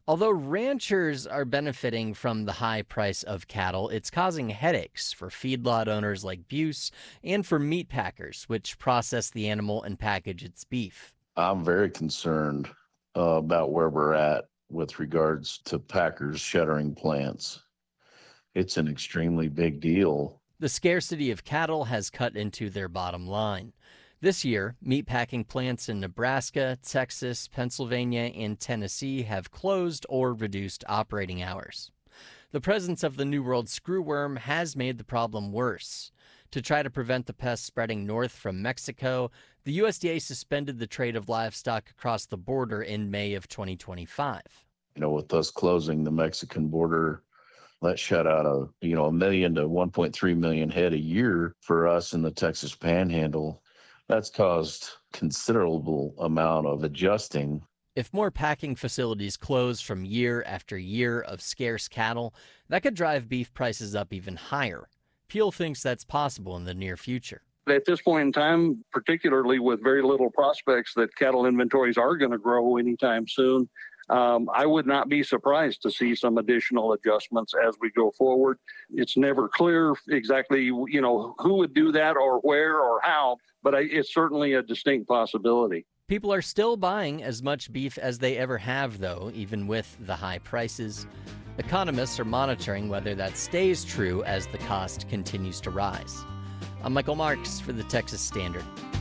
Although ranchers are benefiting from the high price of cattle, it's causing headaches for feedlot owners like Buse and for meat packers, which process the animal and package its beef. I'm very concerned about where we're at with regards to packers shuttering plants. It's an extremely big deal. The scarcity of cattle has cut into their bottom line. This year, meatpacking plants in Nebraska, Texas, Pennsylvania, and Tennessee have closed or reduced operating hours. The presence of the New World screwworm has made the problem worse. To try to prevent the pest spreading north from Mexico, the USDA suspended the trade of livestock across the border in May of 2025. With us closing the Mexican border, that shut out a million to 1.3 million head a year for us in the Texas Panhandle. That's caused considerable amount of adjusting. If more packing facilities close from year after year of scarce cattle, that could drive beef prices up even higher. Peel thinks that's possible in the near future. At this point in time, particularly with very little prospects that cattle inventories are going to grow anytime soon, I would not be surprised to see some additional adjustments as we go forward. It's never clear exactly, who would do that or where or how, but it's certainly a distinct possibility. People are still buying as much beef as they ever have, though, even with the high prices. Economists are monitoring whether that stays true as the cost continues to rise. I'm Michael Marks for the Texas Standard.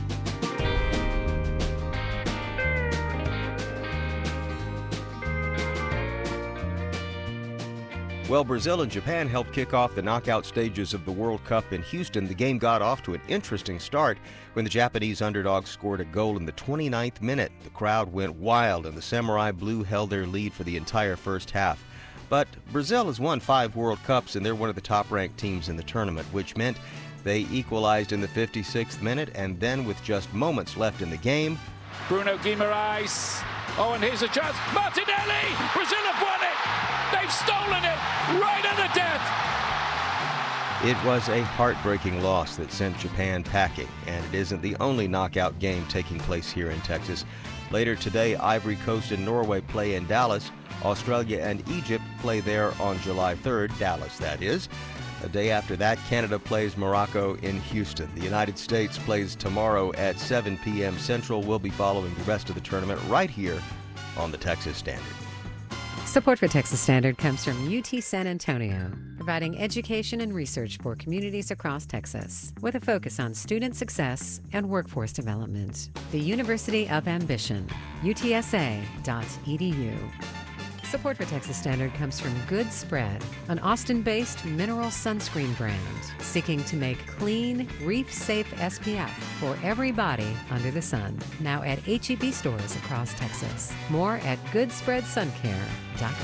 Well, Brazil and Japan helped kick off the knockout stages of the World Cup in Houston. The game got off to an interesting start when the Japanese underdogs scored a goal in the 29th minute. The crowd went wild, and the Samurai Blue held their lead for the entire first half. But Brazil has won 5 World Cups, and they're one of the top-ranked teams in the tournament, which meant they equalized in the 56th minute, and then with just moments left in the game, Bruno Guimaraes. Oh, and here's a chance. Martinelli! Brazil have won it! They've stolen it right at the death! It was a heartbreaking loss that sent Japan packing, and it isn't the only knockout game taking place here in Texas. Later today, Ivory Coast and Norway play in Dallas. Australia and Egypt play there on July 3rd, Dallas that is. A day after that, Canada plays Morocco in Houston. The United States plays tomorrow at 7 p.m. Central. We'll be following the rest of the tournament right here on the Texas Standard. Support for Texas Standard comes from UT San Antonio, providing education and research for communities across Texas, with a focus on student success and workforce development. The University of Ambition, utsa.edu. Support for Texas Standard comes from Good Spread, an Austin-based mineral sunscreen brand seeking to make clean, reef-safe SPF for everybody under the sun. Now at H-E-B stores across Texas. More at goodspreadsuncare.com.